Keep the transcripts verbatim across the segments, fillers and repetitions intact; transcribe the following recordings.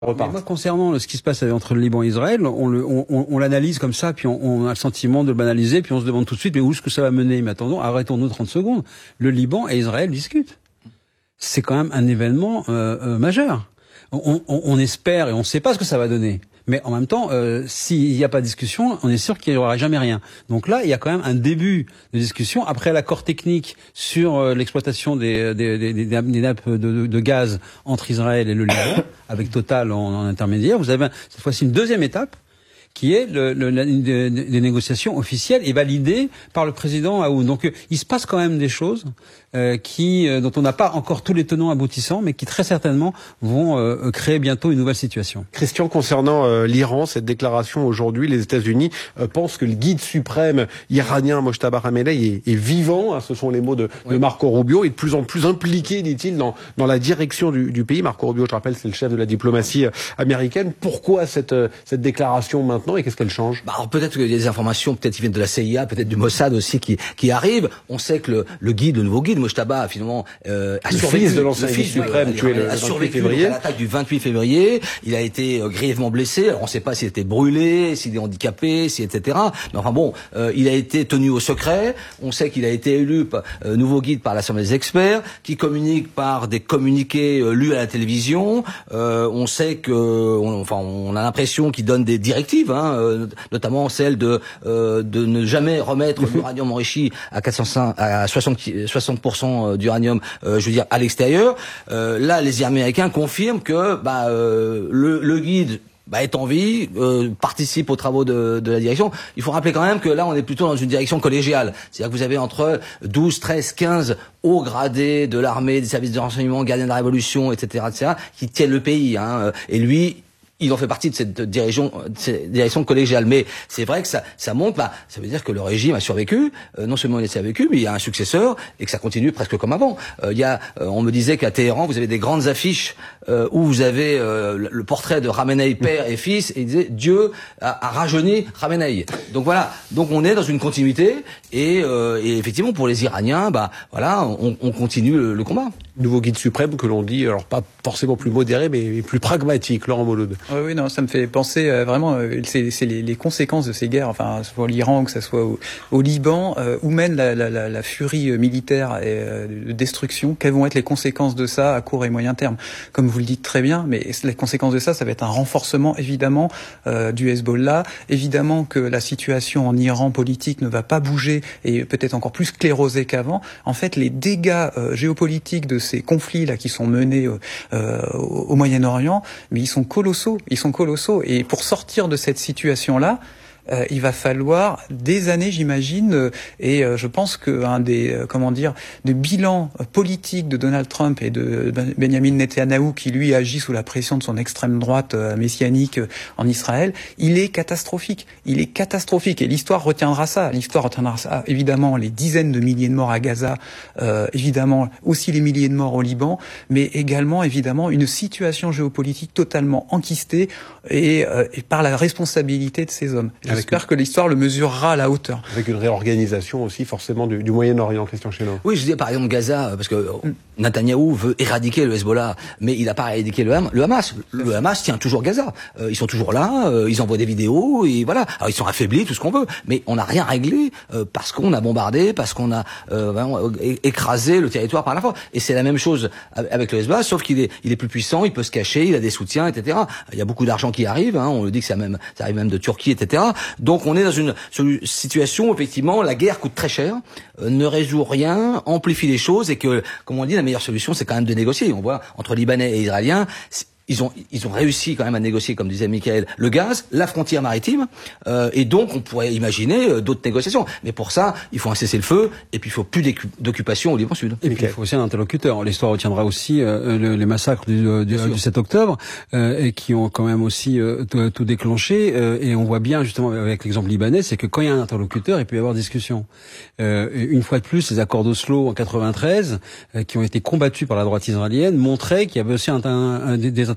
Mais moi, concernant ce qui se passe entre le Liban et Israël, on, le, on, on, on l'analyse comme ça, puis on, on a le sentiment de le banaliser, puis on se demande tout de suite, mais où est-ce que ça va mener? Mais attendons, arrêtons-nous trente secondes. Le Liban et Israël discutent. C'est quand même un événement euh, euh, majeur. On, on, on espère et on ne sait pas ce que ça va donner. Mais en même temps, euh, s'il n'y a pas de discussion, on est sûr qu'il n'y aura jamais rien. Donc là, il y a quand même un début de discussion. Après l'accord technique sur euh, l'exploitation des, des, des, des, des nappes de, de, de gaz entre Israël et le Liban, avec Total en, en intermédiaire, vous avez cette fois-ci une deuxième étape, qui est le, le, la, des, des négociations officielles et validées par le président Aoun. Donc euh, il se passe quand même des choses euh, qui, euh, dont on n'a pas encore tous les tenants aboutissants, mais qui très certainement vont euh, créer bientôt une nouvelle situation. Christian, concernant euh, l'Iran, cette déclaration aujourd'hui, les États-Unis euh, pensent que le guide suprême iranien Mojtaba Khamenei est, est vivant, hein, ce sont les mots de, oui. de Marco Rubio, et de plus en plus impliqué, dit-il, dans, dans la direction du, du pays. Marco Rubio, je rappelle, c'est le chef de la diplomatie américaine. Pourquoi cette, cette déclaration maintenant? Et qu'est-ce qu'elle change? Bah alors peut-être qu'il y a des informations, peut-être qui viennent de la C I A, peut-être du Mossad aussi qui qui arrivent. On sait que le, le guide, le nouveau guide, Mojtaba, finalement, euh, a le survécu. Fils de l'ancien guide suprême, tué le a survécu à l'attaque du vingt-huit février. Il a été euh, grièvement blessé. Alors on ne sait pas s'il était brûlé, s'il est handicapé, si et cetera. Mais enfin bon, euh, il a été tenu au secret. On sait qu'il a été élu euh, nouveau guide par l'Assemblée des experts, qui communique par des communiqués euh, lus à la télévision. Euh, on sait que, on, enfin, on a l'impression qu'il donne des directives. Hein, euh, notamment celle de euh, de ne jamais remettre l'uranium enrichi à quatre cent cinq à soixante pour cent d'uranium, euh, je veux dire à l'extérieur. Euh, là, les Américains confirment que bah euh, le, le guide bah, est en vie, euh, participe aux travaux de, de la direction. Il faut rappeler quand même que là, on est plutôt dans une direction collégiale. C'est-à-dire que vous avez entre douze, treize, quinze hauts gradés de l'armée, des services de renseignement, gardiens de la Révolution, et cetera, et cetera, qui tiennent le pays. Hein. Et lui, il en fait partie de cette direction, de cette direction collégiale. Mais c'est vrai que ça, ça montre, bah, ça veut dire que le régime a survécu. Euh, non seulement il a survécu, mais il y a un successeur et que ça continue presque comme avant. Euh, il y a, euh, on me disait qu'à Téhéran, vous avez des grandes affiches euh, où vous avez euh, le portrait de Khamenei père et fils, et il disait Dieu a, a rajeuni Khamenei. Donc voilà. Donc on est dans une continuité et, euh, et effectivement pour les Iraniens, bah voilà, on, on continue le, le combat. Nouveau guide suprême que l'on dit, alors pas forcément plus modéré, mais plus pragmatique, Laurent Mauloud. Oui, oui, non, ça me fait penser euh, vraiment, euh, c'est, c'est les, les conséquences de ces guerres, enfin, que ce soit l'Iran, que ce soit au, au Liban, euh, où mène la, la, la, la furie militaire et euh, de destruction. Quelles vont être les conséquences de ça à court et moyen terme? Comme vous le dites très bien, mais les conséquences de ça, ça va être un renforcement évidemment euh, du Hezbollah. Évidemment que la situation en Iran politique ne va pas bouger et peut-être encore plus sclérosée qu'avant. En fait, les dégâts euh, géopolitiques de ces conflits là qui sont menés euh, au, au Moyen-Orient, mais ils sont colossaux. Ils sont colossaux. Et pour sortir de cette situation-là, Euh, il va falloir des années, j'imagine, euh, et euh, je pense qu'un des, euh, comment dire, des bilans euh, politiques de Donald Trump et de Benjamin Netanyahou, qui lui agit sous la pression de son extrême droite euh, messianique euh, en Israël, il est catastrophique. Il est catastrophique, et l'histoire retiendra ça. L'histoire retiendra ça, évidemment, les dizaines de milliers de morts à Gaza, euh, évidemment, aussi les milliers de morts au Liban, mais également, évidemment, une situation géopolitique totalement enquistée et, euh, et par la responsabilité de ces hommes. J'espère que l'histoire le mesurera à la hauteur. Avec une réorganisation aussi forcément du, du Moyen-Orient, Christian Chesneau. Oui, je disais par exemple Gaza, parce que mm. Netanyahou veut éradiquer le Hezbollah, mais il n'a pas éradiqué le, Ham, le Hamas. Le, le Hamas tient toujours Gaza. Euh, ils sont toujours là, euh, ils envoient des vidéos, et voilà. Alors ils sont affaiblis, tout ce qu'on veut, mais on n'a rien réglé euh, parce qu'on a bombardé, parce qu'on a euh, vraiment, écrasé le territoire par la force. Et c'est la même chose avec le Hezbollah, sauf qu'il est, il est plus puissant, il peut se cacher, il a des soutiens, et cetera. Il y a beaucoup d'argent qui arrive, hein, on le dit que ça, même, ça arrive même de Turquie, et cetera. Donc on est dans une, sur une situation où effectivement la guerre coûte très cher, euh, ne résout rien, amplifie les choses et que, comme on dit, la meilleure solution c'est quand même de négocier. On voit entre Libanais et Israéliens, ils ont ils ont réussi quand même à négocier, comme disait Michael, le gaz, la frontière maritime, euh, et donc on pourrait imaginer euh, d'autres négociations. Mais pour ça, il faut un cessez-le-feu et puis il faut plus d'occupation au Liban Sud. Et puis il faut aussi un interlocuteur. L'histoire retiendra aussi euh, le, les massacres du, du, du sept octobre euh, et qui ont quand même aussi euh, tout, tout déclenché. Euh, et on voit bien justement avec l'exemple libanais, c'est que quand il y a un interlocuteur, il peut y avoir discussion. Euh, une fois de plus, les accords d'Oslo en quatre-vingt-treize, euh, qui ont été combattus par la droite israélienne, montraient qu'il y avait aussi un, un, un, des interlocuteurs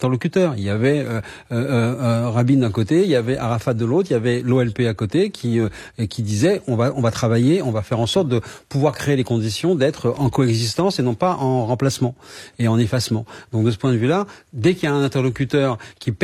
interlocuteurs. Il y avait euh, euh, euh, Rabin d'un côté, il y avait Arafat de l'autre, il y avait l'O L P à côté qui euh, qui disait on va on va travailler, on va faire en sorte de pouvoir créer les conditions d'être en coexistence et non pas en remplacement et en effacement. Donc de ce point de vue-là, dès qu'il y a un interlocuteur qui